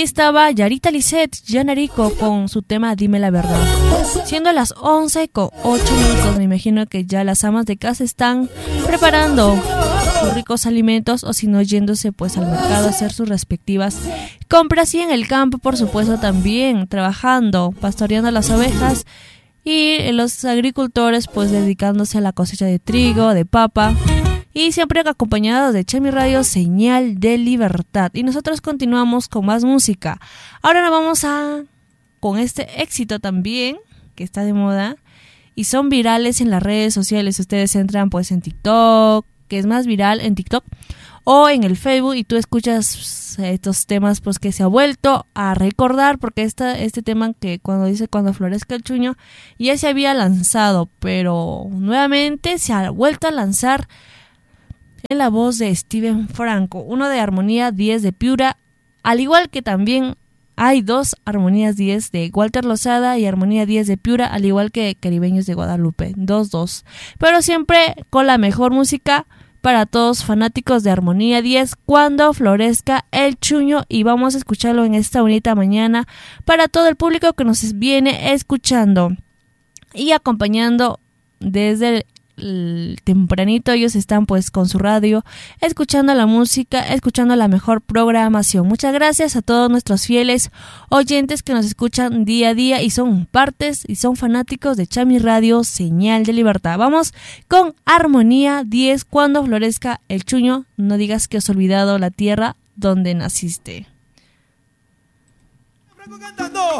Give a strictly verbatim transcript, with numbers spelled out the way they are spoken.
estaba Yarita Lisset, Yanarico con su tema Dime la verdad. Siendo las once con ocho minutos, me imagino que ya las amas de casa están preparando sus ricos alimentos o si no yéndose pues al mercado a hacer sus respectivas compras y en el campo por supuesto también trabajando, pastoreando las ovejas y los agricultores pues dedicándose a la cosecha de trigo, de papa. Y siempre acompañados de Chami Radio, Señal de Libertad. Y nosotros continuamos con más música. Ahora nos vamos a con este éxito también, que está de moda. Y son virales en las redes sociales. Ustedes entran pues en TikTok, que es más viral en TikTok. O en el Facebook y tú escuchas estos temas pues que se ha vuelto a recordar. Porque esta, este tema que cuando dice cuando florezca el chuño ya se había lanzado. Pero nuevamente se ha vuelto a lanzar en la voz de Steven Franco, uno de Armonía diez de Piura, al igual que también hay dos Armonías diez de Walter Lozada y Armonía diez de Piura, al igual que Caribeños de Guadalupe, dos, dos. Pero siempre con la mejor música para todos fanáticos de Armonía diez, cuando florezca el chuño, y vamos a escucharlo en esta bonita mañana para todo el público que nos viene escuchando y acompañando desde el El tempranito. Ellos están pues con su radio escuchando la música, escuchando la mejor programación. Muchas gracias a todos nuestros fieles oyentes que nos escuchan día a día y son partes y son fanáticos de Chami Radio, Señal de Libertad. Vamos con Armonía diez, cuando florezca el chuño, no digas que has olvidado la tierra donde naciste.